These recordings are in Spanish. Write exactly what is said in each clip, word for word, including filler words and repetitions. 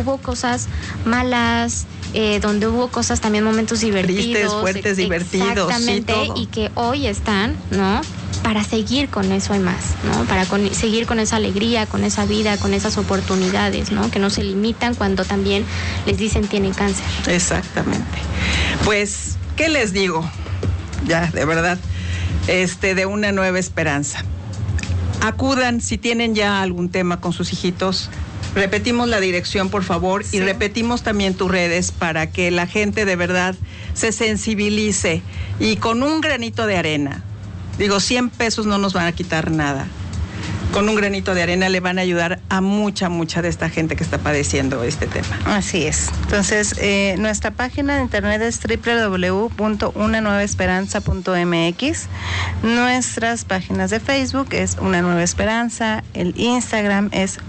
hubo cosas malas, eh, donde hubo cosas también, momentos divertidos. Tristes, fuertes, ex- divertidos. Exactamente, Sí, todo. y que hoy están, ¿no? Para seguir con eso y más, ¿no? Para con, seguir con esa alegría, con esa vida, con esas oportunidades, ¿no? Que no se limitan cuando también les dicen tienen cáncer. Exactamente. Pues, ¿qué les digo? Ya, de verdad, este, de una nueva esperanza. Acudan si tienen ya algún tema con sus hijitos. Repetimos la dirección, por favor, sí. Y repetimos también tus redes para que la gente de verdad se sensibilice y con un granito de arena. Digo, cien pesos no nos van a quitar nada. Con un granito de arena le van a ayudar a mucha, mucha de esta gente que está padeciendo este tema. Así es. Entonces, eh, nuestra página de internet es doble u doble u doble u punto una nueva esperanza punto eme equis. Nuestras páginas de Facebook es Una Nueva Esperanza. El Instagram es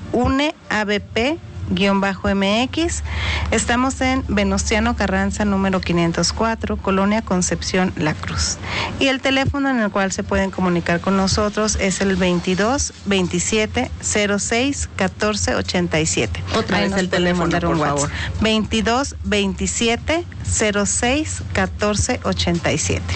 uneabp guión bajo M X. Estamos en Venustiano Carranza, número quinientos cuatro, Colonia Concepción, La Cruz. Y el teléfono en el cual se pueden comunicar con nosotros es el veintidós veintisiete cero seis catorce ochenta y siete. Otra Ahí vez nos el pueden teléfono, mandar un por WhatsApp. favor. veintidós veintisiete cero seis catorce ochenta y siete.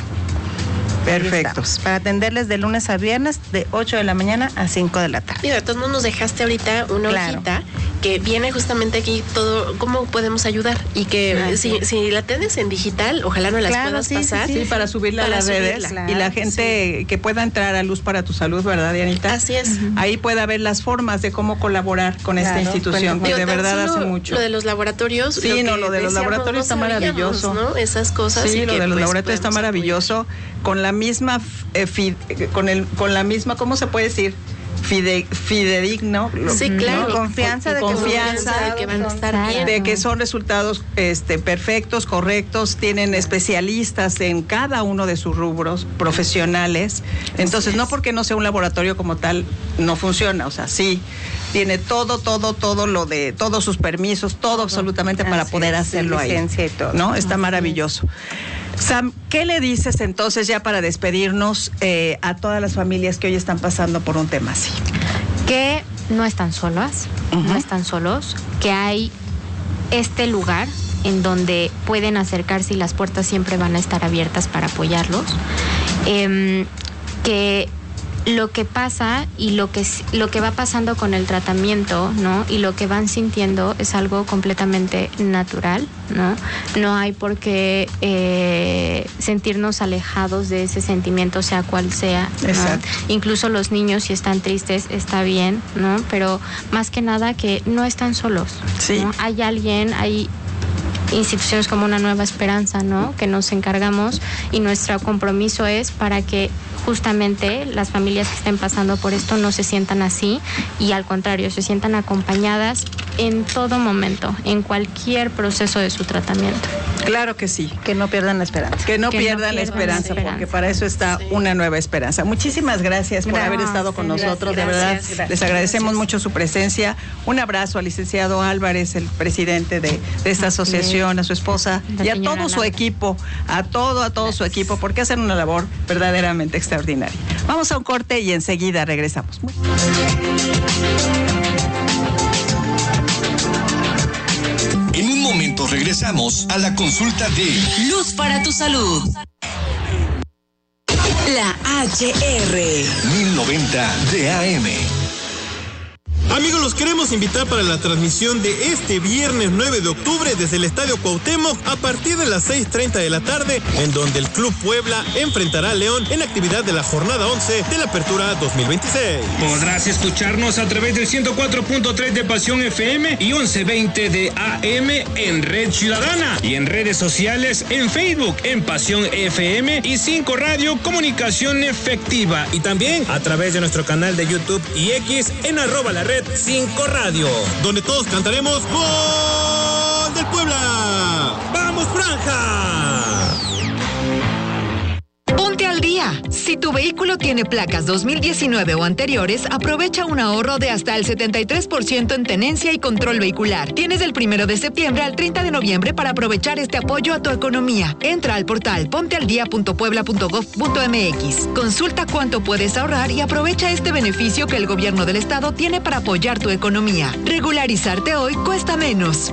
Perfecto. Para atenderles de lunes a viernes de ocho de la mañana a cinco de la tarde. Mira, de todos modos nos dejaste ahorita una Claro. hojita que viene justamente aquí todo, cómo podemos ayudar y que Ah, si, sí. si la tienes en digital, ojalá no las Claro, puedas sí, pasar. sí, Sí, para subirla Para a las redes subirla. y la Claro, gente que pueda entrar a Luz para tu Salud, ¿verdad, Dianita? Así es. Ahí puede ver las formas de cómo colaborar con esta Claro, institución, con- que Digo, de tan verdad solo hace mucho. Lo de los laboratorios. Sí, lo no, que lo de los decíamos, laboratorios no está sabíamos, maravilloso. ¿no? Esas cosas. Sí, y lo que, de los pues, laboratorios está podemos maravilloso, con la misma, eh, fi- con el, con la misma, ¿cómo se puede decir? Fide, fidedigno. apoyar. Sí, claro. ¿no? Confianza de que Confianza de que van a estar Exacto. bien. de que son resultados este, perfectos, correctos, tienen especialistas en cada uno de sus rubros, profesionales. Entonces, no porque no sea un laboratorio como tal, no funciona. O sea, sí, tiene todo, todo, todo lo de, todos sus permisos, todo absolutamente para Así poder es, hacerlo ahí. licencia y todo. ¿No? Está Así maravilloso. Sam, ¿qué le dices entonces ya para despedirnos eh, a todas las familias que hoy están pasando por un tema así? Que no están solas, Ujú. no están solos, que hay este lugar en donde pueden acercarse y las puertas siempre van a estar abiertas para apoyarlos, eh, que lo que pasa y lo que lo que va pasando con el tratamiento, ¿no? Y lo que van sintiendo es algo completamente natural, ¿no? No hay por qué eh, sentirnos alejados de ese sentimiento, sea cual sea, ¿no? Exacto. Incluso los niños, si están tristes, está bien, ¿no? Pero más que nada que no están solos, Sí. ¿no? Hay alguien, hay instituciones como Una Nueva Esperanza, ¿no? Que nos encargamos y nuestro compromiso es para que justamente las familias que estén pasando por esto no se sientan así y al contrario, se sientan acompañadas en todo momento, en cualquier proceso de su tratamiento. Claro que sí. Que no pierdan la esperanza. Que no Que no pierdan la pierdan la esperanza, esperanza. porque para eso está Sí. Una Nueva Esperanza. Muchísimas gracias por Gracias, haber estado con gracias, nosotros, de gracias, verdad. gracias. Les agradecemos Gracias. mucho su presencia. Un abrazo al licenciado Álvarez, el presidente de, de esta Así asociación, a su esposa La y a señora todo su Laura. equipo, a todo, a todo su equipo, porque hacen una labor verdaderamente extraordinaria. Vamos a un corte y enseguida regresamos. En un momento regresamos a la consulta de Luz para tu salud. La H R. mil noventa de A M. Amigos, los queremos invitar para la transmisión de este viernes nueve de octubre desde el Estadio Cuauhtémoc a partir de las seis treinta de la tarde, en donde el Club Puebla enfrentará a León en actividad de la jornada once de la Apertura dos mil veintiséis. Podrás escucharnos a través del ciento cuatro punto tres de Pasión F M y once veinte de A M en Red Ciudadana y en redes sociales en Facebook en Pasión F M y cinco Radio Comunicación Efectiva y también a través de nuestro canal de YouTube y X en arroba la red cinco Radio. Donde todos cantaremos ¡Gol del Puebla! ¡Vamos, Franja! Ponte al día. Si tu vehículo tiene placas dos mil diecinueve o anteriores, aprovecha un ahorro de hasta el setenta y tres por ciento en tenencia y control vehicular. Tienes del primero de septiembre al treinta de noviembre para aprovechar este apoyo a tu economía. Entra al portal pontealdía punto puebla punto gov punto mx. Consulta cuánto puedes ahorrar y aprovecha este beneficio que el gobierno del estado tiene para apoyar tu economía. Regularizarte hoy cuesta menos.